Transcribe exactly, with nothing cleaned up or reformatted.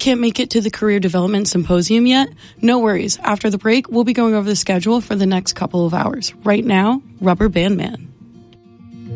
can't make it to the Career Development Symposium yet? No worries. After the break, we'll be going over the schedule for the next couple of hours. Right now, Rubber Band Man.